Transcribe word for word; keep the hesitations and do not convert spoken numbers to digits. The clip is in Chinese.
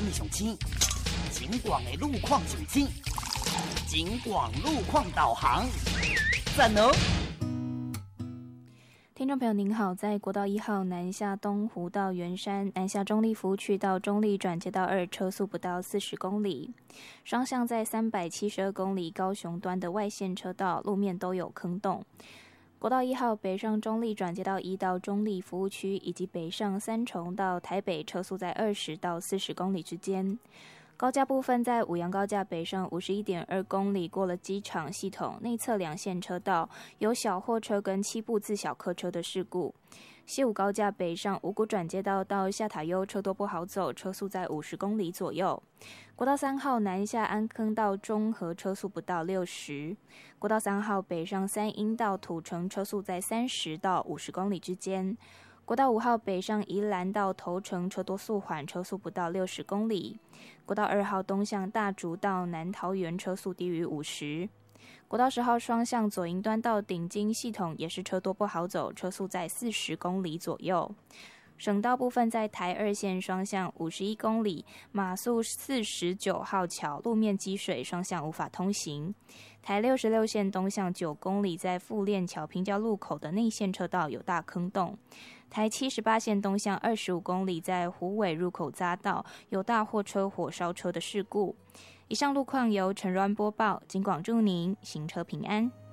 么上青？警广的路况上青，警广路况导航，赞哦！ 听众朋友您好，在国道一号南下东湖到圆山，南下中立服务区到中立转接道二，车速不到四十公里。双向在三百七十二公里高雄端的外线车道路面都有坑洞。国道一号北上中立转接道一到中立服务区，以及北上三重到台北，车速在二十到四十公里之间。高架部分在五杨高架北上五十一点二公里，过了机场系统内侧两线车道，有小货车跟七部自小客车的事故。西武高架北上五股转接道到下塔悠车多不好走，车速在五十公里左右。国道三号南下安坑到中和，车速不到六十。国道三号北上三鹰到土城，车速在三十到五十公里之间。国道五号北上宜兰到头城，车多速缓，车速不到六十公里。国道二号东向大竹到南桃园，车速低于五十。国道十号双向左营端到顶金系统也是车多不好走，车速在四十公里左右。省道部分在台二线双向五十一公里，马速四十九号桥路面积水，双向无法通行。台六十六线东向九公里，在富链桥平交路口的内线车道有大坑洞。台七十八线东向二十五公里，在虎尾入口匝道有大货车火烧车的事故。以上路况由陈软播报，警广祝您行车平安。